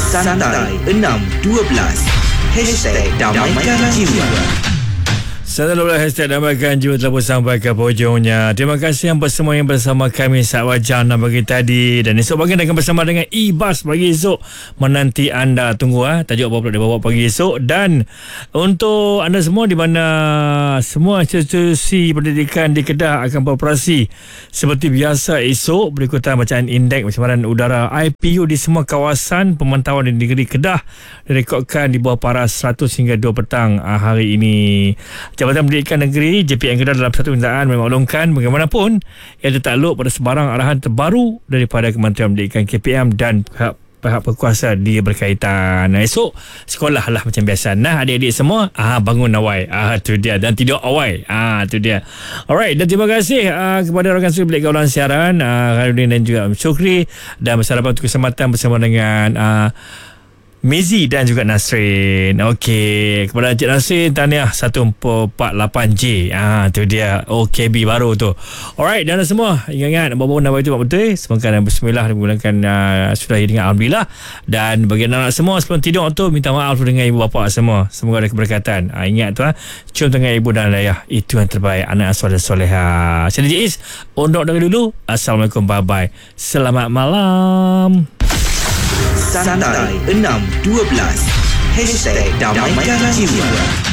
Santai 612 #Damaikan Jiwa. Selalu hashtag Damaikan Jiwa telah pun sampai ke hujungnya. Terima kasih yang bersama kami saat wajar pagi tadi. Dan esok pagi akan bersama dengan E-Bus pagi esok. Menanti anda. Tunggu tajuk apa pula dia bawa pagi esok. Dan untuk anda semua di mana semua institusi pendidikan di Kedah akan beroperasi seperti biasa esok, berikutan bacaan indeks pencemaran udara IPU di semua kawasan pemantauan di negeri Kedah direkodkan di bawah paras 100 hingga 2 petang hari ini. Jabatan Pendidikan Negeri JPN Kedah dalam satu pernyataan memaklumkan bagaimanapun ia tertakluk pada sebarang arahan terbaru daripada Kementerian Pendidikan KPM dan pihak berkuasa dia berkaitan. Esok sekolah lah macam biasa. Nah, adik-adik semua bangun awal. Tu dia, dan tidur awal. Tu dia. Alright, dan terima kasih kepada rakan saya Bilik Kawalan Siaran Khairuddin dan juga Syukri, dan bersarapan untuk kesempatan bersama dengan Mezi dan juga Nasrin. Okey, kepada Encik Nasrin tahniah 148J. Tu dia OKB baru tu. Alright, dan semua ingat bawa nama itu betul. Semoga dan bismillah menggunakan sudah dengan alhamdulillah. Dan bagi anak semua sebelum tidur tu minta maaf dengan ibu bapa semua. Semoga ada keberkatan. Ingat tu cium tangan ibu dan ayah. Itu yang terbaik, anak soleh soleha. Saya DJ Is undur dari dulu. Assalamualaikum, bye bye. Selamat malam. Santai 612 #Damaikan Jiwa.